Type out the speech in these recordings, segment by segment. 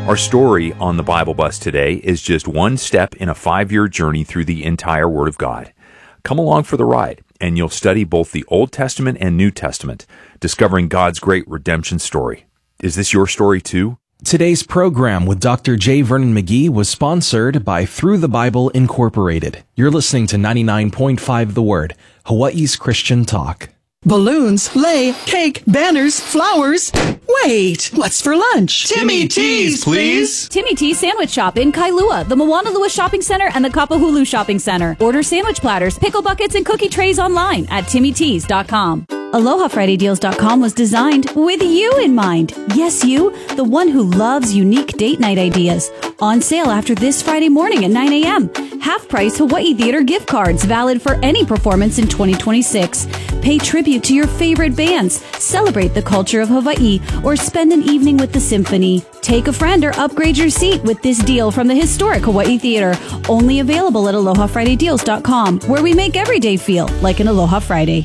Our story on the Bible Bus today is just one step in a 5-year journey through the entire Word of God. Come along for the ride, and you'll study both the Old Testament and New Testament, discovering God's great redemption story. Is this your story too? Today's program with Dr. J. Vernon McGee was sponsored by Through the Bible Incorporated. You're listening to 99.5 The Word, Hawaii's Christian Talk. Balloons, sleigh, cake, banners, flowers. Wait, what's for lunch? Timmy T's, please. Timmy T's Sandwich Shop in Kailua, the Moanalua Shopping Center, and the Kapahulu Shopping Center. Order sandwich platters, pickle buckets, and cookie trays online at timmytees.com. AlohaFridayDeals.com was designed with you in mind. Yes, you, the one who loves unique date night ideas. On sale after this Friday morning at 9 a.m. Half-price Hawaii Theater gift cards valid for any performance in 2026. Pay tribute to your favorite bands, celebrate the culture of Hawaii, or spend an evening with the symphony. Take a friend or upgrade your seat with this deal from the historic Hawaii Theater. Only available at AlohaFridayDeals.com, where we make every day feel like an Aloha Friday.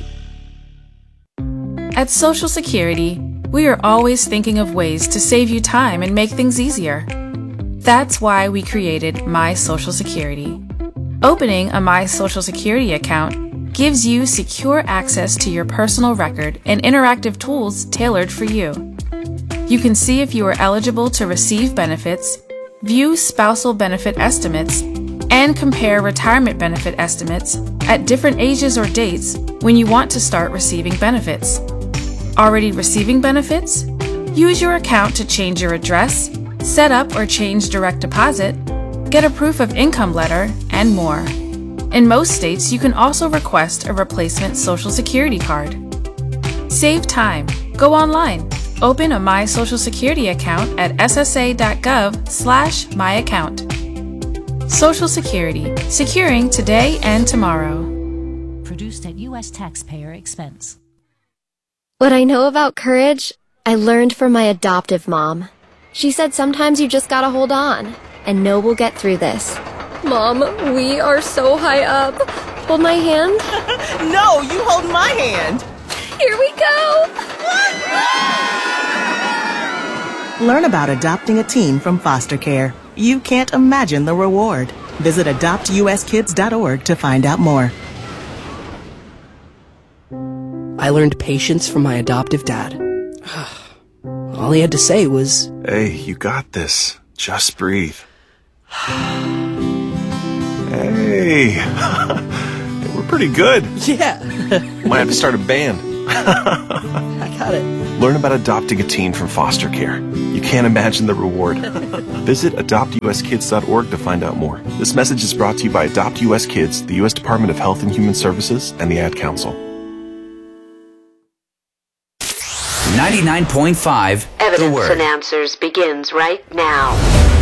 At Social Security, we are always thinking of ways to save you time and make things easier. That's why we created My Social Security. Opening a My Social Security account gives you secure access to your personal record and interactive tools tailored for you. You can see if you are eligible to receive benefits, view spousal benefit estimates, and compare retirement benefit estimates at different ages or dates when you want to start receiving benefits. Already receiving benefits? Use your account to change your address, set up or change direct deposit, get a proof of income letter, and more. In most states, you can also request a replacement Social Security card. Save time. Go online. Open a My Social Security account at ssa.gov/myaccount. Social Security. Securing today and tomorrow. Produced at U.S. taxpayer expense. What I know about courage, I learned from my adoptive mom. She said sometimes you just gotta hold on and know we'll get through this. Mom, we are so high up. Hold my hand. No, you hold my hand. Here we go. Learn about adopting a teen from foster care. You can't imagine the reward. Visit adoptuskids.org to find out more. I learned patience from my adoptive dad. All he had to say was, "Hey, you got this. Just breathe." Hey, we're pretty good. yeah, Might have to start a band. I got it. Learn about adopting a teen from foster care. You can't imagine the reward. Visit adoptuskids.org to find out more. This message is brought to you by Adopt US Kids, the U.S. Department of Health and Human Services, and the Ad Council. 99.5 The Word. Evidence and Answers begins right now.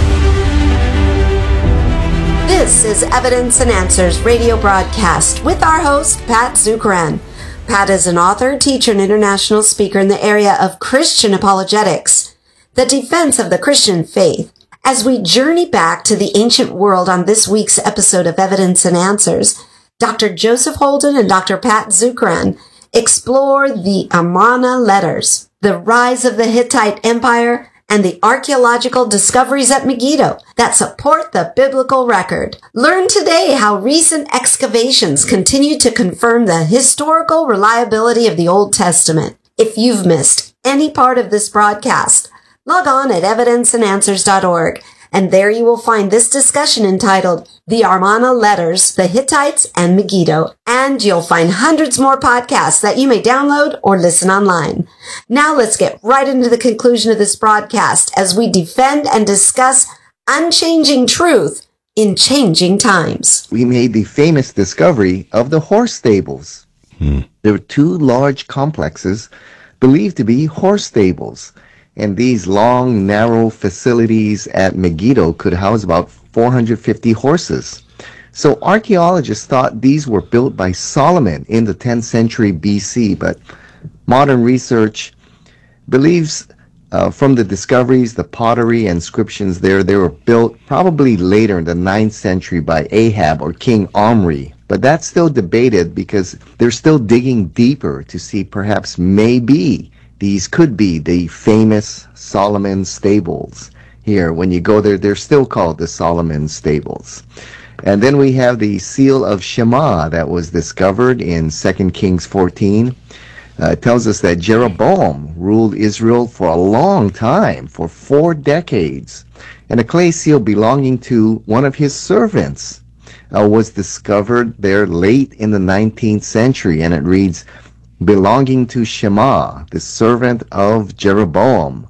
This is Evidence and Answers radio broadcast with our host, Pat Zukeran. Pat is an author, teacher, and international speaker in the area of Christian apologetics, the defense of the Christian faith. As we journey back to the ancient world on this week's episode of Evidence and Answers, Dr. Joseph Holden and Dr. Pat Zukeran explore the Amarna letters, the rise of the Hittite Empire, and the archaeological discoveries at Megiddo that support the biblical record. Learn today how recent excavations continue to confirm the historical reliability of the Old Testament. If you've missed any part of this broadcast, log on at evidenceandanswers.org, and there you will find this discussion entitled The Amarna Letters, the Hittites, and Megiddo. And you'll find hundreds more podcasts that you may download or listen online. Now let's get right into the conclusion of this broadcast as we defend and discuss unchanging truth in changing times. We made the famous discovery of the horse stables. There were two large complexes believed to be horse stables. And these long, narrow facilities at Megiddo could house about 450 horses. So archaeologists thought these were built by Solomon in the 10th century BC, but modern research believes from the discoveries, the pottery and inscriptions there, they were built probably later in the 9th century by Ahab or King Omri. But that's still debated because they're still digging deeper to see perhaps maybe these could be the famous Solomon stables. here. When you go there, they're still called the Solomon Stables. And then we have the seal of Shema that was discovered in 2 Kings 14. It tells us that Jeroboam ruled Israel for a long time, for 4 decades. And a clay seal belonging to one of his servants was discovered there late in the 19th century. And it reads, belonging to Shema, the servant of Jeroboam.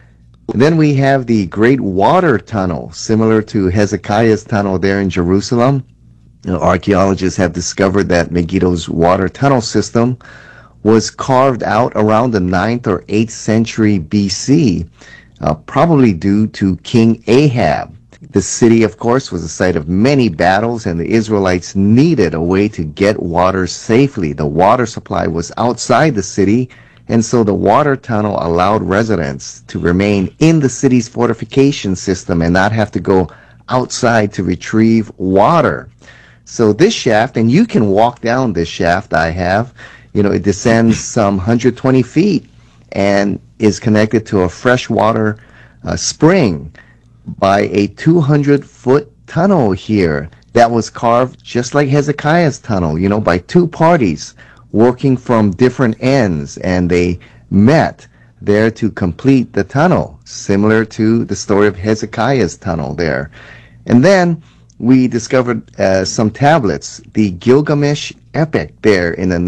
Then we have the Great Water Tunnel, similar to Hezekiah's tunnel there in Jerusalem. Archaeologists have discovered that Megiddo's water tunnel system was carved out around the 9th or 8th century BC, probably due to King Ahab. The city, of course, was a site of many battles, and the Israelites needed a way to get water safely. The water supply was outside the city, and so the water tunnel allowed residents to remain in the city's fortification system and not have to go outside to retrieve water. So this shaft, and you can walk down this shaft I have, it descends some 120 feet and is connected to a freshwater spring by a 200-foot tunnel here that was carved just like Hezekiah's tunnel, by 2 parties working from different ends, and they met there to complete the tunnel, similar to the story of Hezekiah's tunnel there. And then we discovered some tablets, the Gilgamesh epic there in the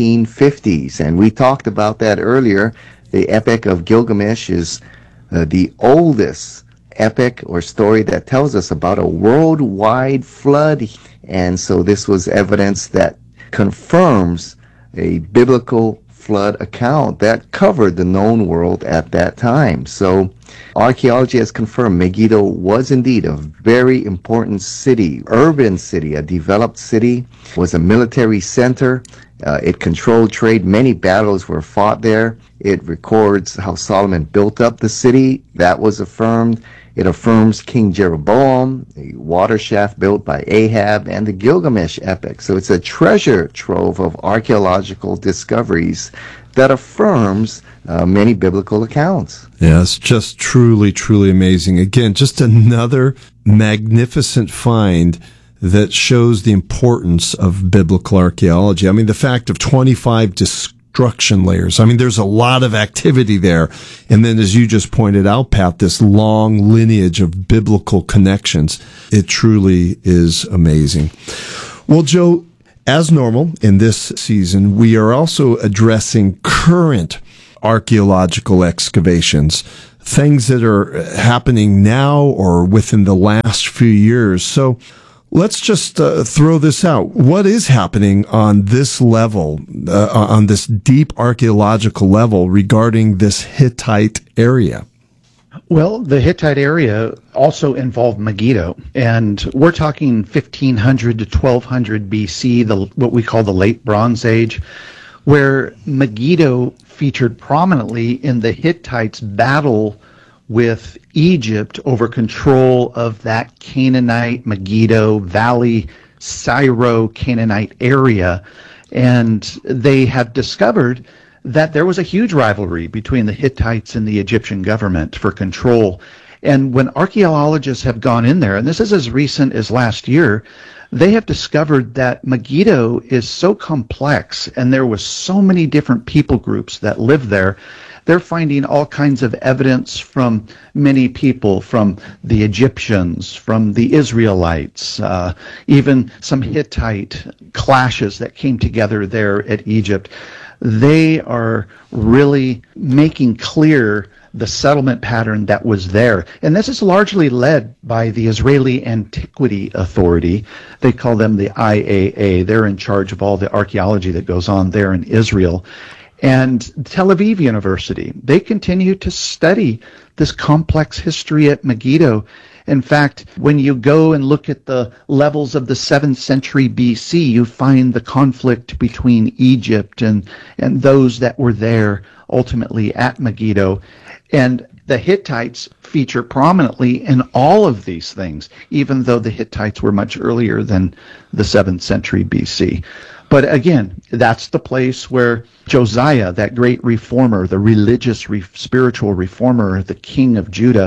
1950s, and we talked about that earlier. The Epic of Gilgamesh is the oldest epic or story that tells us about a worldwide flood, and so this was evidence that confirms a biblical flood account that covered the known world at that time. So archaeology has confirmed Megiddo was indeed a very important city, urban city, a developed city, was a military center. It controlled trade. Many battles were fought there. It records how Solomon built up the city. That was affirmed. It affirms King Jeroboam, the water shaft built by Ahab, and the Gilgamesh epic. So it's a treasure trove of archaeological discoveries that affirms many biblical accounts. Yeah, it's just truly, truly amazing. Again, just another magnificent find that shows the importance of biblical archaeology. I mean, the fact of 25 destruction layers. I mean, there's a lot of activity there. And then, as you just pointed out, Pat, this long lineage of biblical connections. It truly is amazing. Well, Joe, as normal in this season, we are also addressing current archaeological excavations, things that are happening now or within the last few years. So let's just throw this out. What is happening on this level, on this deep archaeological level regarding this Hittite area? Well, the Hittite area also involved Megiddo, and we're talking 1500 to 1200 BC, what we call the Late Bronze Age, where Megiddo featured prominently in the Hittites' battle with Egypt over control of that Canaanite, Megiddo Valley, Syro-Canaanite area. And they have discovered that there was a huge rivalry between the Hittites and the Egyptian government for control. And when archaeologists have gone in there, and this is as recent as last year, they have discovered that Megiddo is so complex and there was so many different people groups that lived there. They're finding all kinds of evidence from many people, from the Egyptians, from the Israelites, even some Hittite clashes that came together there at Egypt. They are really making clear the settlement pattern that was there. And this is largely led by the Israeli Antiquity Authority. They call them the IAA. They're in charge of all the archaeology that goes on there in Israel. And Tel Aviv University, they continue to study this complex history at Megiddo. In fact, when you go and look at the levels of the 7th century BC, you find the conflict between Egypt and those that were there ultimately at Megiddo. And the Hittites feature prominently in all of these things, even though the Hittites were much earlier than the 7th century BC. But again, that's the place where Josiah, that great reformer, the religious, spiritual reformer, the king of Judah,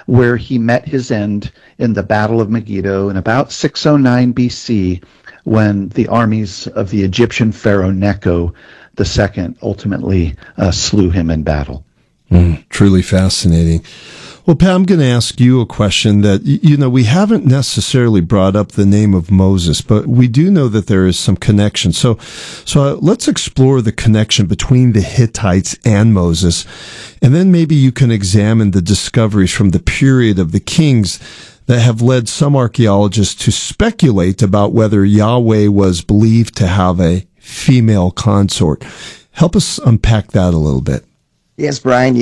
where he met his end in the Battle of Megiddo in about 609 BC, when the armies of the Egyptian pharaoh Necho II ultimately slew him in battle. Truly fascinating. Well, Pat, I'm going to ask you a question that, we haven't necessarily brought up the name of Moses, but we do know that there is some connection. So let's explore the connection between the Hittites and Moses, and then maybe you can examine the discoveries from the period of the kings that have led some archaeologists to speculate about whether Yahweh was believed to have a female consort. Help us unpack that a little bit. Yes, Brian,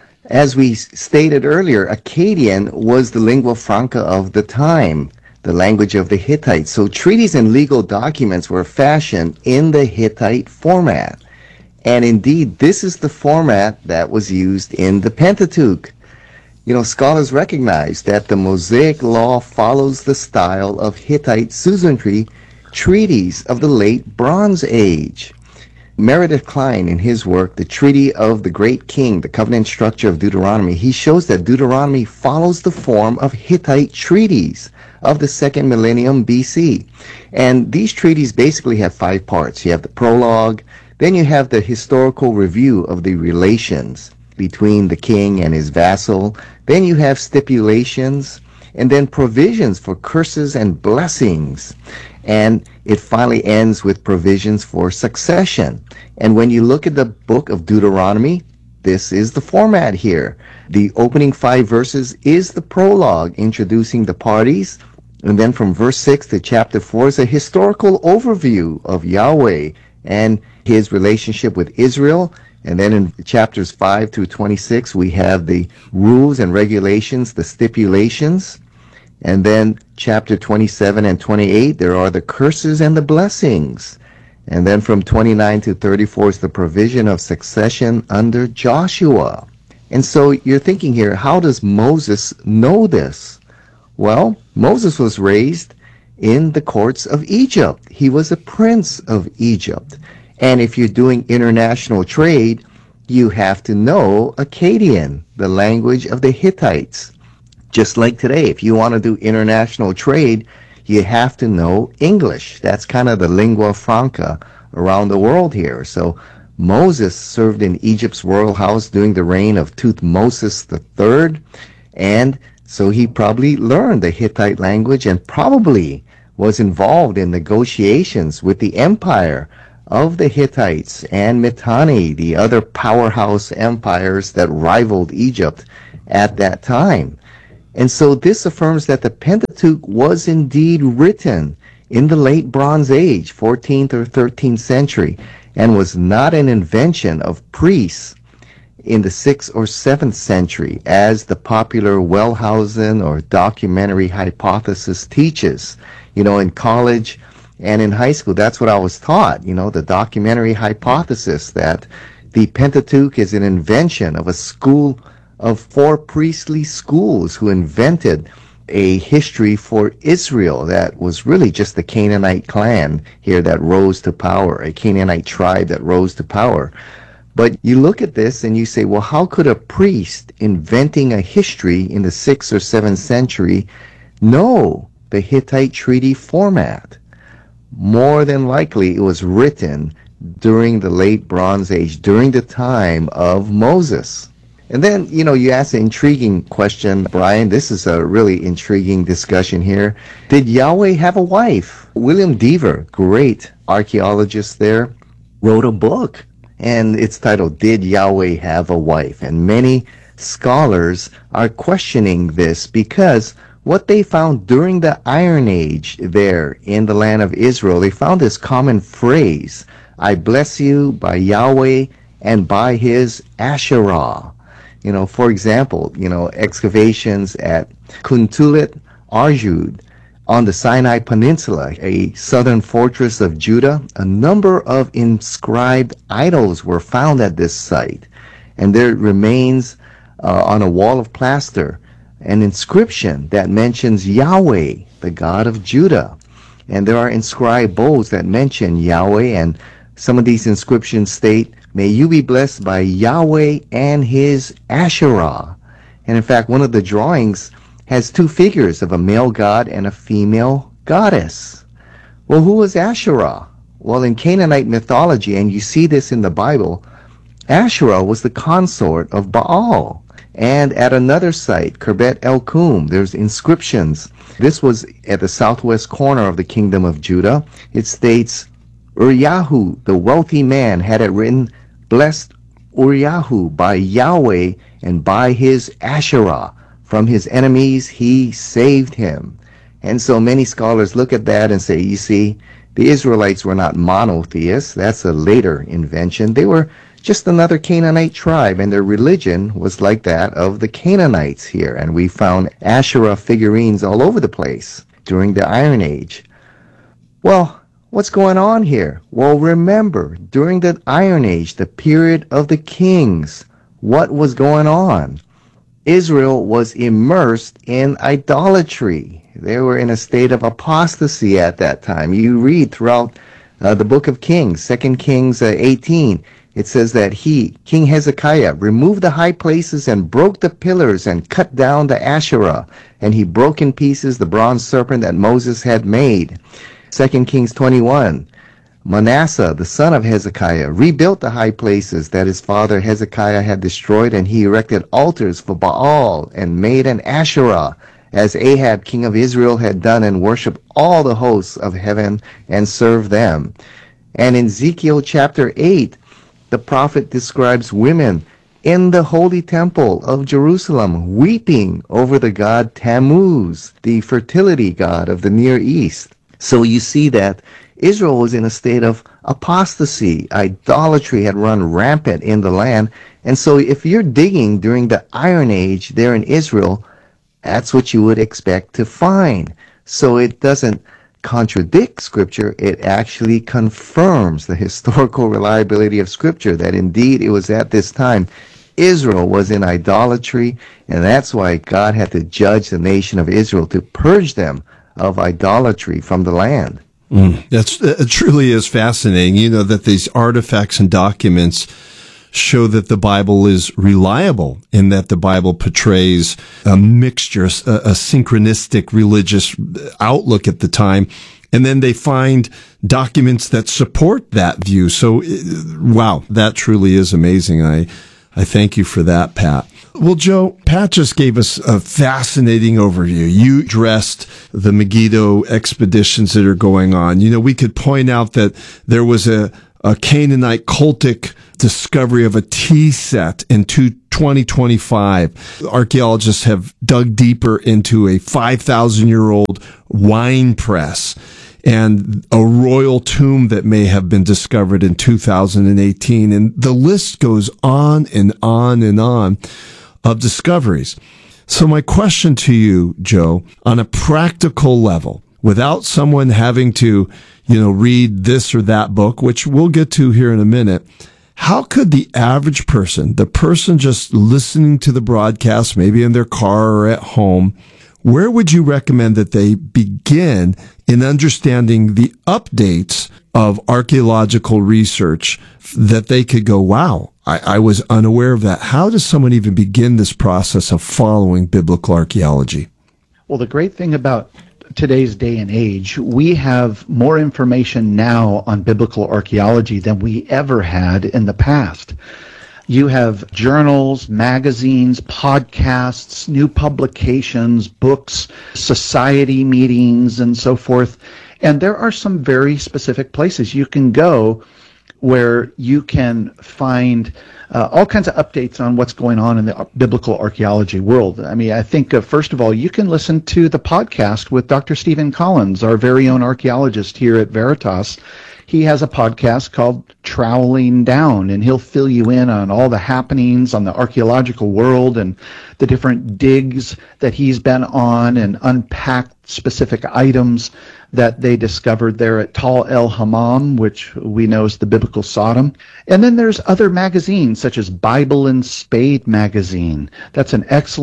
as we stated earlier, Akkadian was the lingua franca of the time, the language of the Hittites. So treaties and legal documents were fashioned in the Hittite format. And indeed, this is the format that was used in the Pentateuch. Scholars recognize that the Mosaic Law follows the style of Hittite suzerainty treaties of the late Bronze Age. Meredith Kline, in his work, The Treaty of the Great King, the Covenant Structure of Deuteronomy, he shows that Deuteronomy follows the form of Hittite treaties of the 2nd millennium BC. And these treaties basically have 5 parts. You have the prologue, then you have the historical review of the relations between the king and his vassal, then you have stipulations, and then provisions for curses and blessings. And it finally ends with provisions for succession. And when you look at the book of Deuteronomy, this is the format here. The opening 5 verses is the prologue introducing the parties. And then from verse 6 to chapter 4 is a historical overview of Yahweh and his relationship with Israel. And then in chapters 5 through 26, we have the rules and regulations, the stipulations. And then chapter 27 and 28, there are the curses and the blessings. And then from 29 to 34 is the provision of succession under Joshua. And so you're thinking here, how does Moses know this? Well, Moses was raised in the courts of Egypt. He was a prince of Egypt. And if you're doing international trade, you have to know Akkadian, the language of the Hittites. Just like today, if you want to do international trade, you have to know English. That's kind of the lingua franca around the world here. So Moses served in Egypt's royal house during the reign of Thutmose III, and so he probably learned the Hittite language and probably was involved in negotiations with the empire of the Hittites and Mitanni, the other powerhouse empires that rivaled Egypt at that time. And so this affirms that the Pentateuch was indeed written in the late Bronze Age, 14th or 13th century, and was not an invention of priests in the 6th or 7th century, as the popular Wellhausen or documentary hypothesis teaches. In college and in high school, that's what I was taught, the documentary hypothesis that the Pentateuch is an invention of a school of 4 priestly schools who invented a history for Israel that was really just the Canaanite clan here that rose to power, a Canaanite tribe that rose to power. But you look at this and you say, well, how could a priest inventing a history in the 6th or 7th century know the Hittite treaty format? More than likely, it was written during the late Bronze Age, during the time of Moses. And then, you asked an intriguing question, Brian. This is a really intriguing discussion here. Did Yahweh have a wife? William Dever, great archaeologist there, wrote a book, and it's titled, Did Yahweh Have a Wife? And many scholars are questioning this because what they found during the Iron Age there in the land of Israel, they found this common phrase, I bless you by Yahweh and by his Asherah. For example, excavations at Kuntulit Arjud on the Sinai Peninsula, a southern fortress of Judah, a number of inscribed idols were found at this site. And there remains on a wall of plaster an inscription that mentions Yahweh, the God of Judah. And there are inscribed bowls that mention Yahweh, and some of these inscriptions state, may you be blessed by Yahweh and his Asherah. And in fact, one of the drawings has two figures of a male god and a female goddess. Well, who was Asherah? Well, in Canaanite mythology, and you see this in the Bible, Asherah was the consort of Baal. And at another site, Kerbet El-Kum, there's inscriptions. This was at the southwest corner of the kingdom of Judah. It states, Uriyahu, the wealthy man, had it written, blessed Uriyahu by Yahweh and by his Asherah. From his enemies he saved him. And so many scholars look at that and say, you see, the Israelites were not monotheists. That's a later invention. They were just another Canaanite tribe, and their religion was like that of the Canaanites here. And we found Asherah figurines all over the place during the Iron Age. Well, what's going on here? Well, remember, during the Iron Age, the period of the kings, what was going on? Israel was immersed in idolatry. They were in a state of apostasy at that time. You read throughout the book of Kings, 2 Kings 18, it says that King Hezekiah, removed the high places and broke the pillars and cut down the Asherah, and he broke in pieces the bronze serpent that Moses had made. 2 Kings 21, Manasseh, the son of Hezekiah, rebuilt the high places that his father Hezekiah had destroyed, and he erected altars for Baal and made an Asherah, as Ahab, king of Israel, had done, and worshipped all the hosts of heaven and served them. And in Ezekiel chapter 8, the prophet describes women in the holy temple of Jerusalem weeping over the god Tammuz, the fertility god of the Near East. So you see that Israel was in a state of apostasy. Idolatry had run rampant in the land. And so if you're digging during the Iron Age there in Israel, that's what you would expect to find. So it doesn't contradict Scripture. It actually confirms the historical reliability of Scripture, that indeed it was at this time Israel was in idolatry, and that's why God had to judge the nation of Israel to purge them of idolatry from the land. It truly is fascinating, that these artifacts and documents show that the Bible is reliable, in that the Bible portrays a mixture, a synchronistic religious outlook at the time. And then they find documents that support that view. So, wow, that truly is amazing. I thank you for that, Pat. Well, Joe, Pat just gave us a fascinating overview. You addressed the Megiddo expeditions that are going on. We could point out that there was a Canaanite cultic discovery of a tea set in 2025. Archaeologists have dug deeper into a 5,000-year-old wine press and a royal tomb that may have been discovered in 2018. And the list goes on and on and on of discoveries. So my question to you, Joe, on a practical level, without someone having to, read this or that book, which we'll get to here in a minute, how could the average person, the person just listening to the broadcast, maybe in their car or at home, where would you recommend that they begin in understanding the updates of archaeological research that they could go, wow, I was unaware of that. How does someone even begin this process of following biblical archaeology? Well, the great thing about today's day and age, we have more information now on biblical archaeology than we ever had in the past. You have journals, magazines, podcasts, new publications, books, society meetings, and so forth. And there are some very specific places you can go where you can find all kinds of updates on what's going on in the biblical archaeology world. I mean, I think, first of all, you can listen to the podcast with Dr. Stephen Collins, our very own archaeologist here at Veritas. He has a podcast called Troweling Down, and he'll fill you in on all the happenings on the archaeological world and the different digs that he's been on, and unpack specific items that they discovered there at Tal El Hammam, which we know is the biblical Sodom. And then there's other magazines such as Bible and Spade magazine. That's an excellent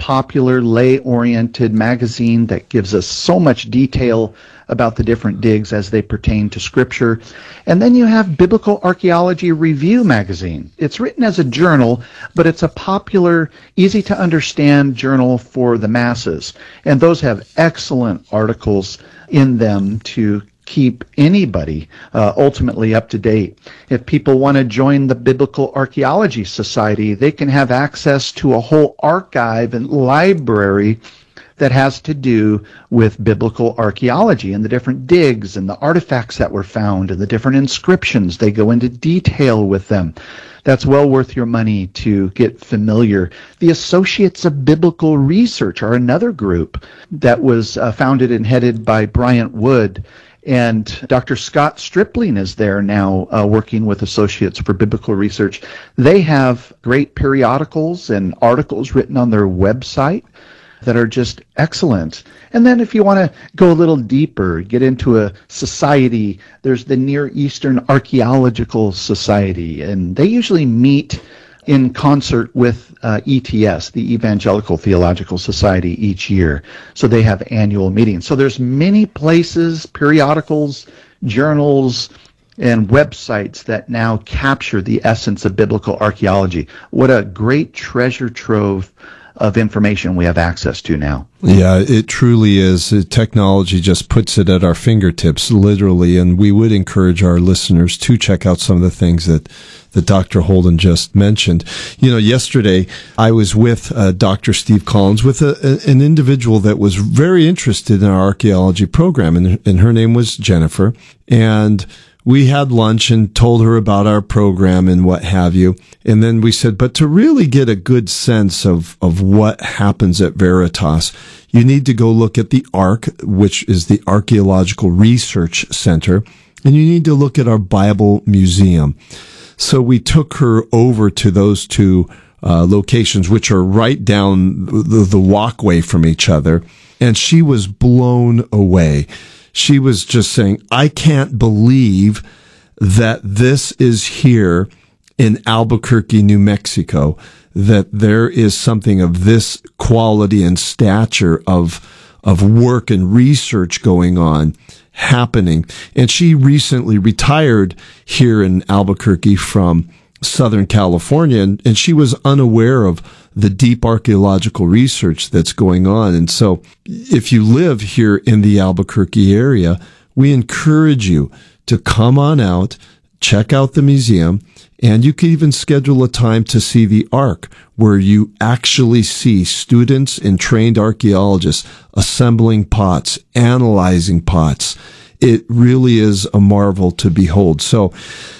popular lay-oriented magazine that gives us so much detail about the different digs as they pertain to Scripture. And then you have Biblical Archaeology Review magazine. It's written as a journal, but it's a popular, easy-to-understand journal for the masses. And those have excellent articles in them to keep anybody ultimately up to date. If people want to join the Biblical Archaeology Society, they can have access to a whole archive and library that has to do with biblical archaeology and the different digs and the artifacts that were found and the different inscriptions. They go into detail with them. That's well worth your money to get familiar. The Associates of Biblical Research are another group that was founded and headed by Bryant Wood. And Dr. Scott Stripling is there now working with Associates for Biblical Research. They have great periodicals and articles written on their website that are just excellent. And then if you want to go a little deeper, get into a society, there's the Near Eastern Archaeological Society, and they usually meet in concert with ETS, the Evangelical Theological Society, each year. So they have annual meetings. So there's many places, periodicals, journals, and websites that now capture the essence of biblical archaeology. What a great treasure trove of information we have access to now. Yeah, it truly is. Technology just puts it at our fingertips, literally, and we would encourage our listeners to check out some of the things that Dr. Holden just mentioned. You know, yesterday I was with Dr. Steve Collins with an individual that was very interested in our archaeology program, and her name was Jennifer, and we had lunch and told her about our program and what have you. And then we said, but to really get a good sense of what happens at Veritas, you need to go look at the ARC, which is the Archaeological Research Center, and you need to look at our Bible Museum. So we took her over to those two locations, which are right down the walkway from each other, and she was blown away. She was just saying, I can't believe that this is here in Albuquerque, New Mexico, that there is something of this quality and stature of work and research going on, happening. And she recently retired here in Albuquerque from Southern California, and she was unaware of the deep archaeological research that's going on. And so if you live here in the Albuquerque area, we encourage you to come on out, check out the museum, and you can even schedule a time to see the ARC, where you actually see students and trained archaeologists assembling pots, analyzing pots. It really is a marvel to behold. So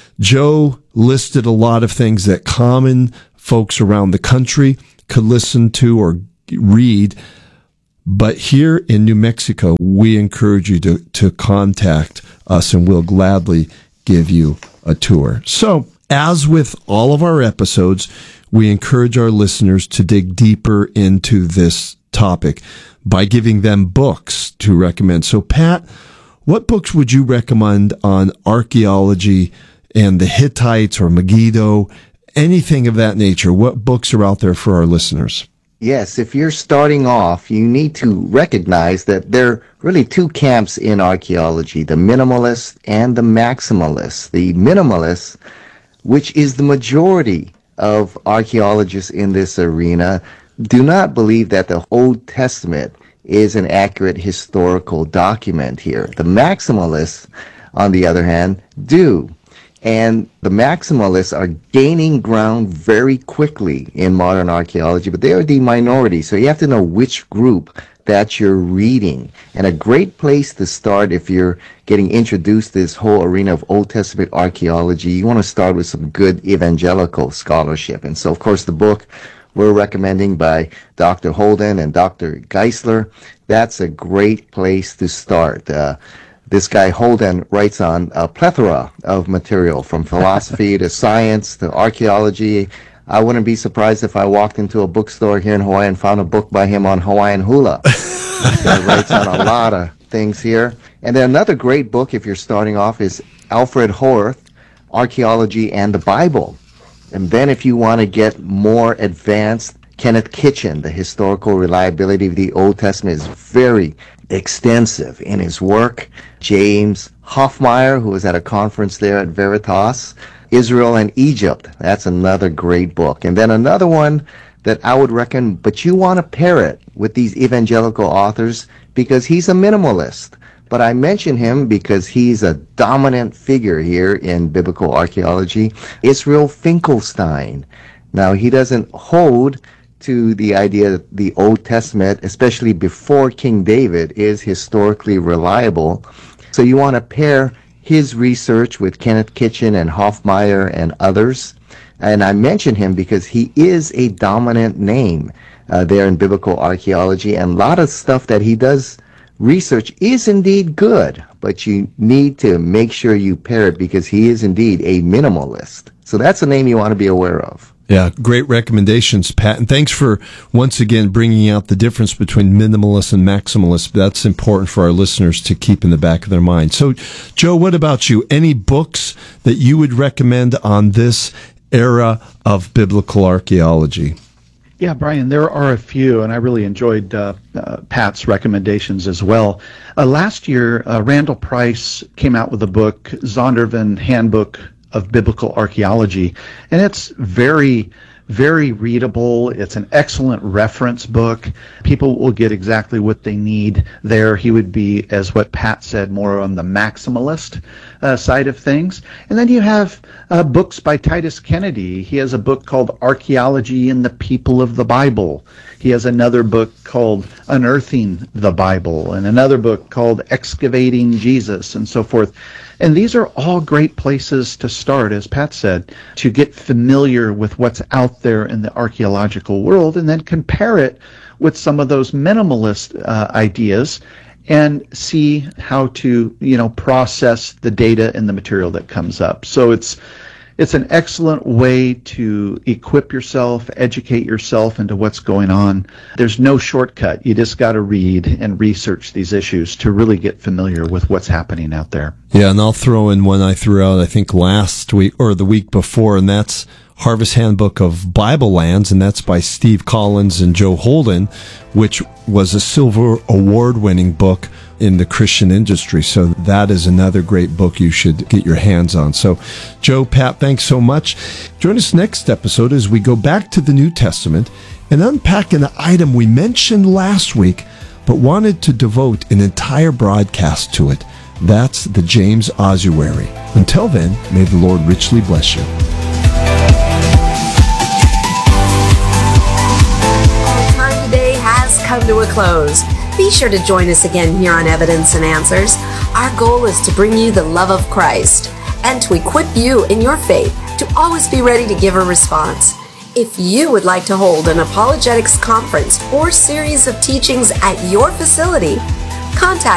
Joe listed a lot of things that common folks around the country could listen to or read. But here in New Mexico, we encourage you to contact us, and we'll gladly give you a tour. So, as with all of our episodes, we encourage our listeners to dig deeper into this topic by giving them books to recommend. So, Pat, what books would you recommend on archaeology and the Hittites or Megiddo, anything of that nature? What books are out there for our listeners? Yes, if you're starting off, you need to recognize that there are really two camps in archaeology, the minimalist and the maximalist. The minimalist, which is the majority of archaeologists in this arena, do not believe that the Old Testament is an accurate historical document here. The maximalists, on the other hand, do. And the maximalists are gaining ground very quickly in modern archaeology, but they are the minority, so you have to know which group that you're reading. And a great place to start if you're getting introduced to this whole arena of Old Testament archaeology, you want to start with some good evangelical scholarship. And so, of course, the book we're recommending by Dr. Holden and Dr. Geisler, that's a great place to start. This guy Holden writes on a plethora of material, from philosophy to science to archaeology. I wouldn't be surprised if I walked into a bookstore here in Hawaii and found a book by him on Hawaiian hula. He writes on a lot of things here. And then another great book, if you're starting off, is Alfred Horth, Archaeology and the Bible. And then if you want to get more advanced, Kenneth Kitchen, the historical reliability of the Old Testament is very extensive in his work. James Hoffmeyer, who was at a conference there at Veritas, Israel and Egypt. That's another great book. And then another one that I would recommend, but you want to pair it with these evangelical authors because he's a minimalist. But I mention him because he's a dominant figure here in biblical archaeology, Israel Finkelstein. Now, he doesn't hold to the idea that the Old Testament, especially before King David, is historically reliable. So you want to pair his research with Kenneth Kitchen and Hoffmeyer and others. And I mention him because he is a dominant name there in biblical archaeology. And a lot of stuff that he does research is indeed good, but you need to make sure you pair it because he is indeed a minimalist. So that's a name you want to be aware of. Yeah, great recommendations, Pat. And thanks for once again bringing out the difference between minimalist and maximalist. That's important for our listeners to keep in the back of their mind. So, Joe, what about you? Any books that you would recommend on this era of biblical archaeology? Yeah, Brian, there are a few, and I really enjoyed Pat's recommendations as well. Last year, Randall Price came out with a book, Zondervan Handbook of Biblical Archaeology, and it's very, very readable. It's an excellent reference book. People will get exactly what they need there. He would be, as what Pat said, more on the maximalist side of things. And then you have books by Titus Kennedy. He has a book called Archaeology and the People of the Bible. He has another book called Unearthing the Bible, and another book called Excavating Jesus, and so forth. And these are all great places to start, as Pat said, to get familiar with what's out there in the archaeological world, and then compare it with some of those minimalist ideas and see how to, process the data and the material that comes up. So it's an excellent way to equip yourself, educate yourself into what's going on. There's no shortcut. You just got to read and research these issues to really get familiar with what's happening out there. Yeah, and I'll throw in one I threw out, I think, last week or the week before, and that's Harvest Handbook of Bible Lands, and that's by Steve Collins and Joe Holden, which was a Silver Award-winning book in the Christian industry. So that is another great book you should get your hands on. So, Joe, Pat, thanks so much. Join us next episode as we go back to the New Testament and unpack an item we mentioned last week, but wanted to devote an entire broadcast to it. That's the James Ossuary. Until then, may the Lord richly bless you. Time today has come to a close. Be sure to join us again here on Evidence and Answers. Our goal is to bring you the love of Christ and to equip you in your faith to always be ready to give a response. If you would like to hold an apologetics conference or series of teachings at your facility, contact